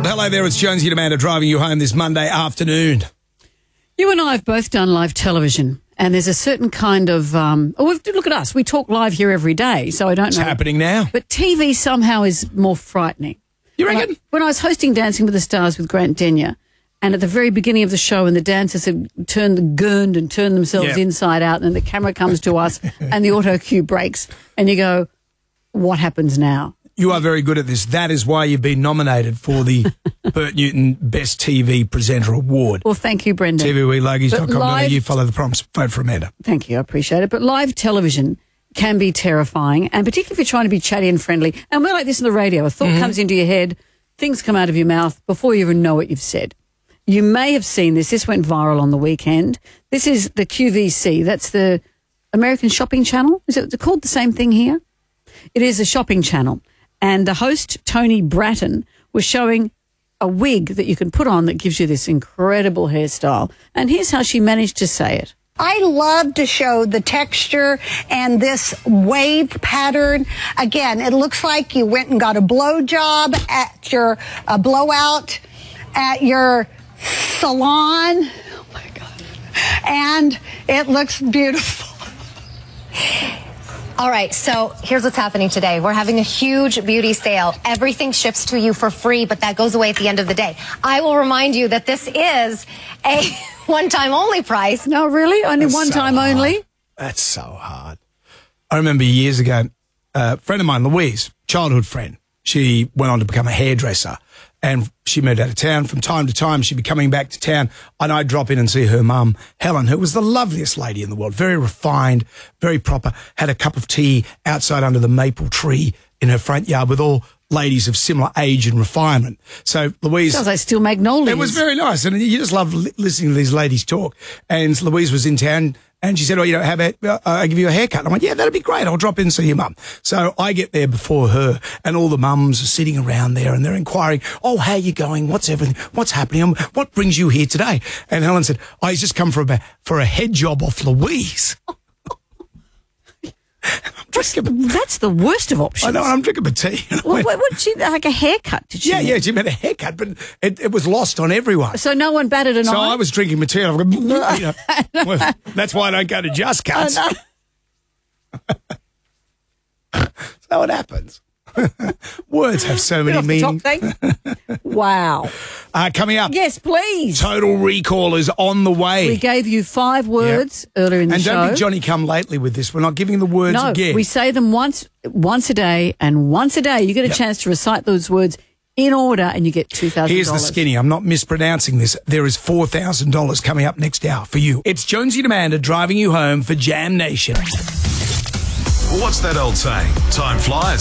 Hello there, it's Jonesy and Amanda driving you home this Monday afternoon. You and I have both done live television, and there's a certain kind of look at us. We talk live here every day, so I don't know. It's happening now. But TV somehow is more frightening. You reckon? When I was hosting Dancing with the Stars with Grant Denyer, and at the very beginning of the show, and the dancers had turned themselves inside out, and the camera comes to us, and the auto cue breaks, and you go, what happens now? You are very good at this. That is why you've been nominated for the Bert Newton Best TV Presenter Award. Well, thank you, Brendan. TVWeLogies.com.au. You follow the prompts. Vote for Amanda. Thank you. I appreciate it. But live television can be terrifying, and particularly if you're trying to be chatty and friendly. And we're like this on the radio. A thought comes into your head, things come out of your mouth before you even know what you've said. You may have seen this. This went viral on the weekend. This is the QVC. That's the American Shopping Channel. Is it called the same thing here? It is a shopping channel. And the host, Tony Bratton, was showing a wig that you can put on that gives you this incredible hairstyle. And here's how she managed to say it. I love to show the texture and this wave pattern. Again, it looks like you went and got a blow job at your blowout at your salon. Oh, my God. And it looks beautiful. All right, so here's what's happening today. We're having a huge beauty sale. Everything ships to you for free, but that goes away at the end of the day. I will remind you that this is a one-time only price. No, really? Only one time only? That's so hard. I remember years ago, a friend of mine, Louise, childhood friend, she went on to become a hairdresser. And she moved out of town. From time to time, she'd be coming back to town, and I'd drop in and see her mum, Helen, who was the loveliest lady in the world, very refined, very proper, had a cup of tea outside under the maple tree in her front yard with all ladies of similar age and refinement. So Louise... Sounds like Steel Magnolias. It was very nice, and you just love listening to these ladies talk. And Louise was in town, and she said, oh, how about I give you a haircut? And I went, yeah, that'd be great. I'll drop in and see your mum. So I get there before her, and all the mums are sitting around there, and they're inquiring, oh, how are you going? What's everything? What's happening? What brings you here today? And Helen said, I just come for a head job off Louise. That's the worst of options. I know, and I'm drinking my tea. What she like a haircut? Did she? Yeah, she meant a haircut, but it was lost on everyone. So no one batted an eye? So I was drinking my tea. And well, that's why I don't go to Just Cuts. So it happens. Words have so many meanings. Wow. Coming up. Yes, please. Total Recall is on the way. We gave you 5 words earlier in the show. And don't be Johnny come lately with this. We're not giving the words again. No, we say them once a day, and once a day you get a chance to recite those words in order, and you get $2,000. Here's the skinny. I'm not mispronouncing this. There is $4,000 coming up next hour for you. It's Jonesy and Amanda driving you home for Jam Nation. What's that old saying? Time flies